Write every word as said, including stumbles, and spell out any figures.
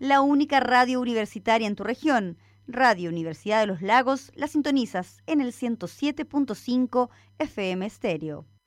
la única radio universitaria en tu región. Radio Universidad de los Lagos, la sintonizas en el ciento siete punto cinco F M Estéreo.